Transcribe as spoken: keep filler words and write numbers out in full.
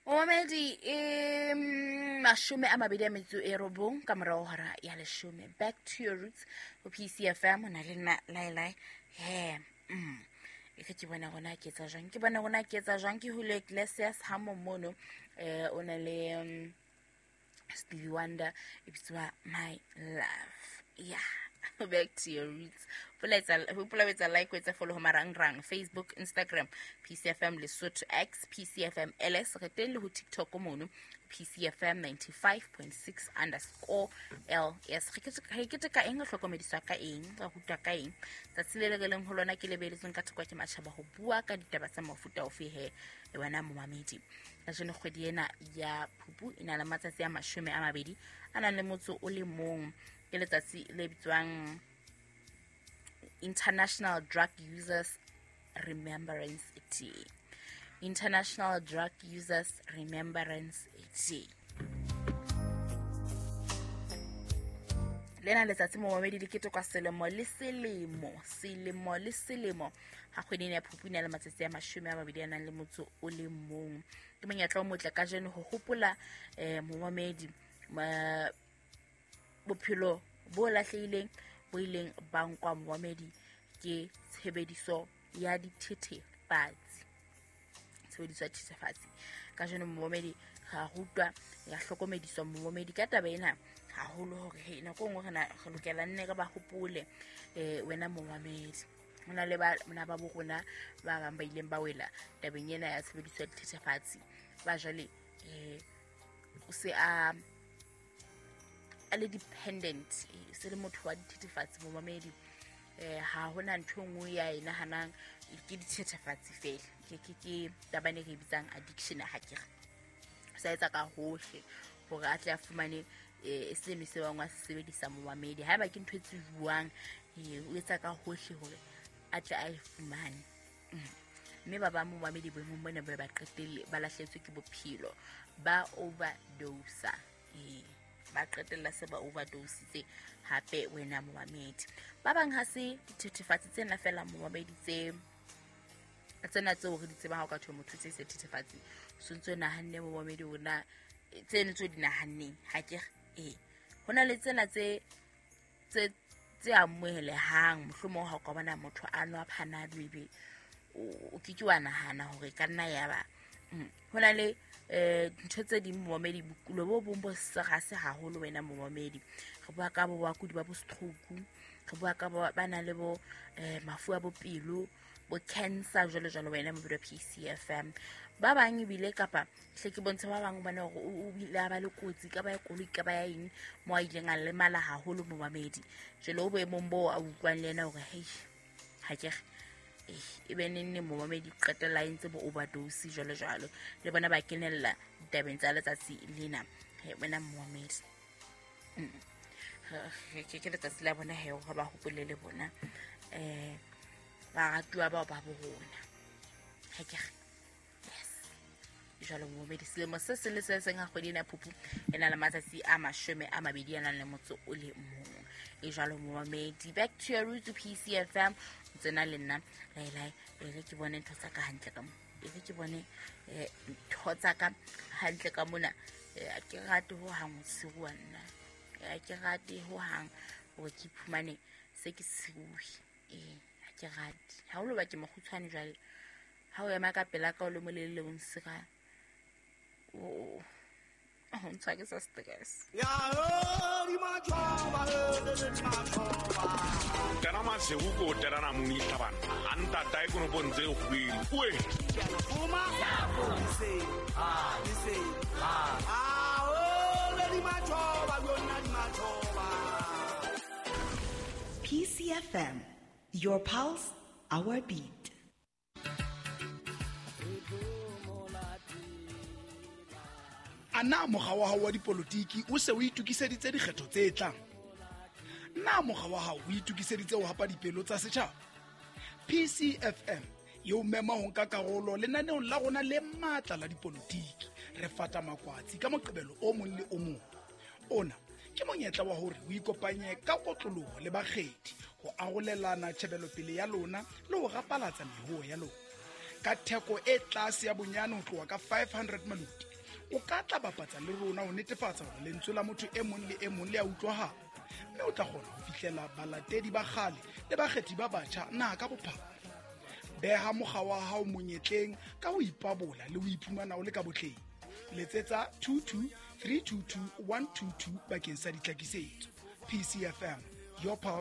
Omedi e mashome a mabedi a metso e robong ka morao hora ya leshome. Back to your roots o P C F M na le nna laelai he mm e ke bona gona ke tsa jang ke bona gona ke tsa jang ke hule Iglesias ha momono eh ona le um, Stevie Wonder ibitswa My Love. Yeah. Back to your roots. Hopula wetsa like wetsa follow marang rang Facebook, Instagram, P C F M Lesotho X, P C F M L S, re teng le ho TikTok mono P C F M ninety-five point six underscore L S. Re ke ka eng hlokomediswa ka eng ga huta ka eng tsa tsileleleng ho lona ke lebeletseng ka thokwa ke matšhaba ho bua ka ditaba tsa mafuta ofe he e wana momamedi ka jeno kgwedi ena ya Phupu ina le matsatsi a mashome a mabedi ana le motso o le mong ke letsatsi le bitswang International Drug Users Remembrance Day. International Drug Users Remembrance Day. Lena letsatsi mo mamedi le keto kwa selemo le selemo selemo le selemo ha kgwedi ya Phupu ina le matsatsi a mashome a mabedi ana le motso o le mong ke monyetla o motle ka jeno ho hopola eh mo mamedi ma bophelo bo lahlehileng bo ileng ba nkwa momamedi ke tshebediso ya dithethefatsi tshebediso ya dithethefatsi ka jeno momamedi ga rutwa ya hlokomediso momamedi ka taba ena haholo hore he nako ngwe rena re lokela nne ka ba hopole eh wena momamedi hona le ba mona ba borona ba bang ba ileng ba wela tabeng ena ya tshebediso ya dithethefatsi ba jale eh o se a ale dependent se le motho wa dithethefatsi momamedi eh ha hona ntho ngwe ya ena hanang ke dithethefatsi fela ke ke ke tabane re bitsang addiction ha ke sa etsa ka hohle hore a tle a fumane eh se me se bangwa se sebedisa momamedi ha ba ke ntho tse buang o etsa ka hohle hore a tle a fumane mme ba ba momamedi bo mo bona ba ba qetelle ba lahletswe ke bophelo ba overdose eh ba qetella se ba overdose tse hape wena momamedi ba bang ha se dithethefatsi tsena fela momamedi tse tsena tse o re di tseba ha o ka thwe motho tse se dithethefatsi so ntse na hanne momamedi ona tsene tso di nahaneng ha ke eh hona le tsena tse tse tse amohele hang mohlomo ha o ka bona motho a nwa phanado ebe o kitwana hana hore ka nna ya ba hona le eh ntho tse di momamedi bokulo bo bombo se ga se haholo wena momamedi re bua ka bo wa kudi ba bo stroke re bua ka ba na le bo eh mafu a bopelo bo cancer jole jole wena mo P C F M ba bang bile kapa hle ke bontsha ba bang bana hore o bile ba le kotsi ka ba ya koloi ka ba ya eng mo a ileng a le mala haholo momamedi jole o be mombo a utlwang le ena hore hey ha ke e be nne momamedi qetella entse bo overdose jole jalo le bona ba kenella tabeng tsa letsatsi lena he bona momamedi ke ke letsatsi la bona he ho ba hopole le bona eh ba ratwa ba ba bona ha ke yes jalo momamedi selemo se se le se se nga kgwedi na Phupu ena le matsatsi a mashome a mabedi ana le motso o le mong e jalo momamedi. Back to your roots P C F M tsena le nna laelai e ke bone ntho tsa ka hantle ka mo e ke bone eh ntho tsa ka hantle ka mona a ke rate ho hang o tsirwa nna a ke rate ho hang o ke phumane se ke siuwi eh a ke rate ha o lo ba ke mogutshwane jwale ha o ema ka pela ka o le molele o nsira o oh ntsa ke sa stress ya ho di ma choba di ma choba kana ma se u ko terana muni tabana anta dai kono bonze o kwili we ya no fuma ya ko se ah ni se ah ah ho di ma choba yona di ma choba. P C F M, your pulse, our beat. Ana moga wa hao wa dipolotiki o se o itukiseditse dikgetho tse tlang. Na moga wa hao o itukiseditse ho hapa dipelo tsa setjhaba. P C F M yo mema ho nka karolo lenaneong la rona le matla la dipolotiki re fata makwatsi ka moqebelo o mong le o mong. Ona ke monyetla wa hore o ikopanye ka kotloloho le bakgethi ho arolelana tshebelopele ya lona le ho rapalatsa meho ya lona. Ka theko e tlase ya bonyane ho tloha ka five hundred maluti o ka tla bapatsa le rona ho netefatsa hore lentswe la motho e mong le e mong le a utlwahala, mme o tla kgona ho fihlela balatedi ba kgale le bakgethi ba batjha naha ka bophara. Beha mokgwa wa hao monyetleng ka ho ipabola le ho iphumana o le ka botleng. Letsetsa two two three two two one two two bakeng sa ditlhakisetso. P C F M, your power.